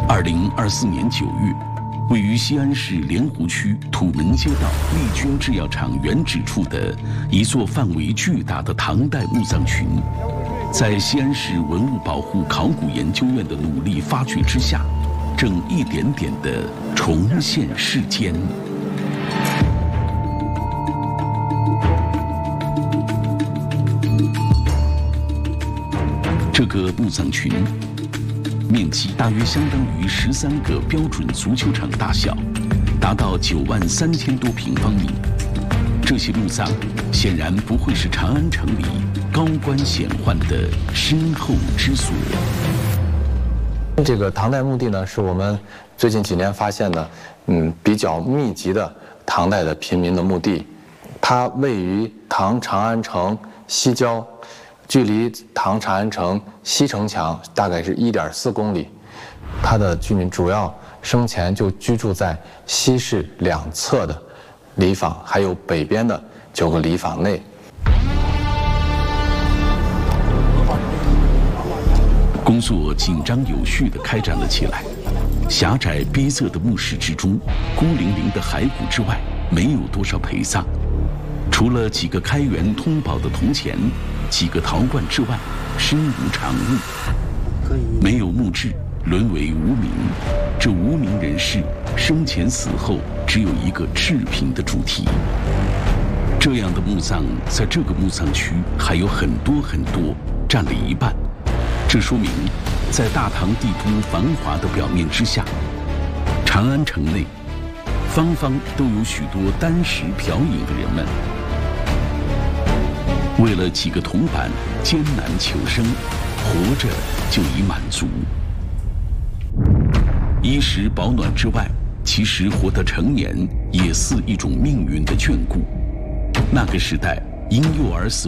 2024年9月，位于西安市莲湖区土能街道力军制药厂原址处的一座范围巨大的唐代墓葬群，在西安市文物保护考古研究院的努力发掘之下，正一点点地重现世间。这个墓葬群面积大约相当于13个标准足球场大小，达到93000多平方米。这些墓葬显然不会是长安城里高官显宦的身后之所。 这个唐代墓地呢，是我们最近几年发现的，比较密集的唐代的平民的墓地。它位于唐长安城西郊，距离唐长安城西城墙大概是1.4公里。它的居民主要生前就居住在西市两侧的里坊，还有北边的9个里坊内。 工作紧张有序地开展了起来。狭窄逼仄的墓室之中，孤零零的骸骨之外，没有多少陪葬。除了几个开元通宝的铜钱、几个陶罐之外，身无长物。没有墓志，沦为无名。这无名人士生前死后只有一个赤贫的主题。这样的墓葬在这个墓葬区还有很多，占了一半。这说明，在大唐帝都繁华的表面之下，长安城内方方都有许多单食嫖饮的人们，为了几个铜板艰难求生，活着就已满足。衣食保暖之外，其实活得成年也似一种命运的眷顾。那个时代，婴幼儿死